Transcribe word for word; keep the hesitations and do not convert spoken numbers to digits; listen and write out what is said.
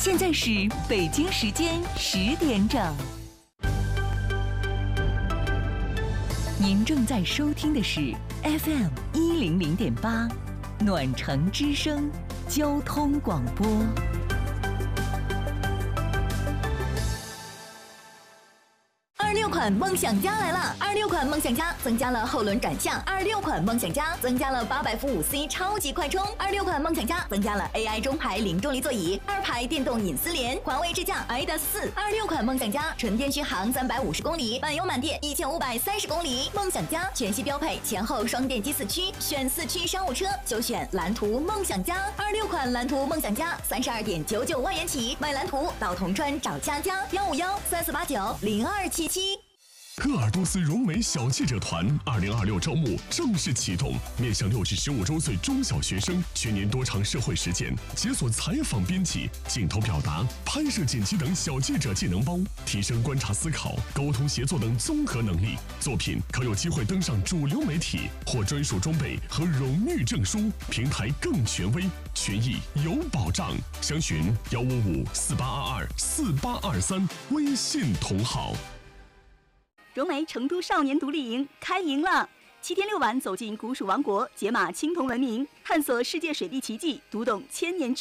现在是北京时间十点整。您正在收听的是 F M 一零零点八，暖城之声交通广播。二六款梦想家来了！二六款梦想家增加了后轮转向，二六款梦想家增加了八百伏五 C 超级快充，二六款梦想家增加了 A I 中排零重力座椅，二排电动隐私联，环卫支架 I D A S 四。二六款梦想家纯电续航三百五十公里，满油满电一千五百三十公里。梦想家全系标配前后双电机四驱，选四驱商务车就选蓝图梦想家。二六款蓝图梦想家三十二点九九万元起，买蓝图到铜川找佳佳，幺五幺三四八九零二七七。 鄂尔多斯融美小记者团二零二六招募正式启动，面向六至十五周岁中小学生，全年多场社会实践，解锁采访编辑、镜头表达、拍摄剪辑等小记者技能包，提升观察思考、沟通协作等综合能力。作品可有机会登上主流媒体，获专属装备和荣誉证书，平台更权威，权益有保障。详询幺五五四八二二四八二三微信同号。 融媒成都少年独立营开营了！七天六晚走进古蜀王国，解码青铜文明，探索世界水利奇迹，读懂千年之